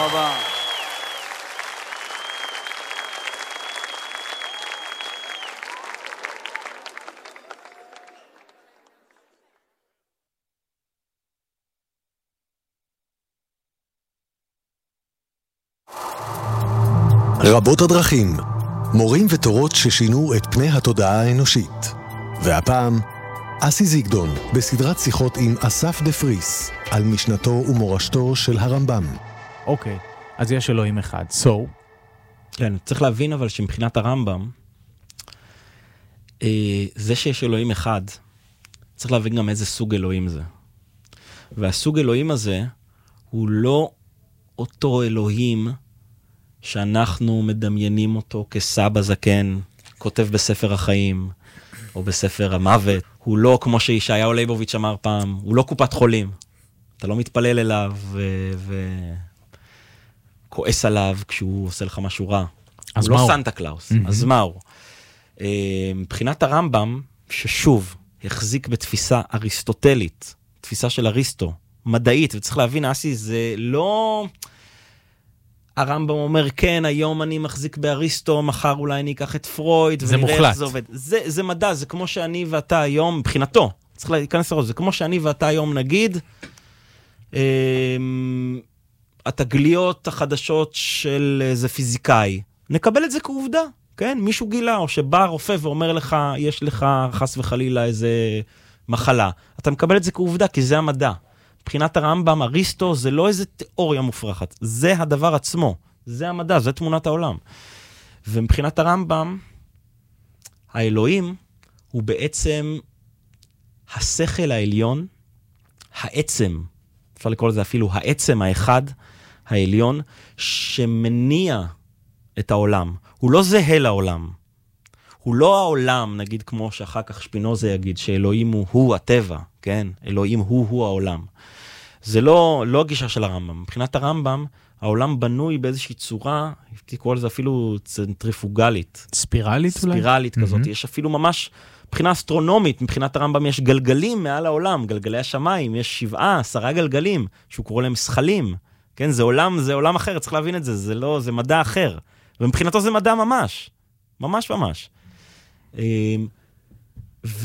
רבה. רבות הדרכים, מורים ותורות ששינו את פני התודעה האנושית. והפעם, אסי זיגדון, בסדרת שיחות עם אסף דה פריס, על משנתו ומורשתו של הרמב"ם. אוקיי, אז יש אלוהים אחד. כן, צריך להבין אבל שמבחינת הרמב"ם, זה שיש אלוהים אחד, צריך להבין גם איזה סוג אלוהים זה. והסוג אלוהים הזה, הוא לא אותו אלוהים שאנחנו מדמיינים אותו כסבא זקן, כותב בספר החיים, או בספר המוות. הוא לא, כמו שישעיהו ליבוביץ' אמר פעם, הוא לא קופת חולים. אתה לא מתפלל אליו וכועס עליו כשהוא עושה לך משהו רע. הוא לא סנטה קלאוס. אז מה הוא? מבחינת הרמב"ם, ששוב, החזיק בתפיסה אריסטוטלית, תפיסה של אריסטו, מדעית, וצריך להבין, אסי, זה לא... הרמב"ם אומר, כן, היום אני מחזיק באריסטו, מחר אולי אני אקח את פרויד, זה מוחלט. זה עובד. זה מדע, זה כמו שאני ואתה היום, מבחינתו, צריך להיכנס לראש, זה כמו שאני ואתה היום נגיד, התגליות החדשות של איזה פיזיקאי, נקבל את זה כעובדה, כן? מישהו גילה, או שבא רופא ואומר לך, יש לך חס וחלילה איזה מחלה, אתה מקבל את זה כעובדה, כי זה המדע. מבחינת הרמב"ם, אריסטו זה לא איזה תיאוריה מופרכת, זה הדבר עצמו, זה המדע, זה תמונת העולם. ומבחינת הרמב"ם, האלוהים הוא בעצם השכל העליון, העצם, אפשר לקרוא לזה אפילו העצם האחד, העליון, שמניע את העולם. הוא לא זהה לעולם. הוא לא העולם, נגיד כמו שאחר כך שפינוזה יגיד, שאלוהים הוא הטבע, כן? אלוהים הוא העולם. זה לא הגישה של הרמב"ם. מבחינת הרמב"ם, העולם בנוי באיזושהי צורה, תקרא לזה אפילו צנטריפוגלית. ספירלית אולי? ספירלית כזאת. יש אפילו ממש, מבחינה אסטרונומית, מבחינת הרמב"ם יש גלגלים מעל העולם, גלגלי השמיים, יש 7-10 גלגלים, שהוא קורא להם שכלים. כן? זה עולם אחר, צריך להבין את זה, זה מדע אחר. ומבחינתו זה מדע ממש. ממש ממש.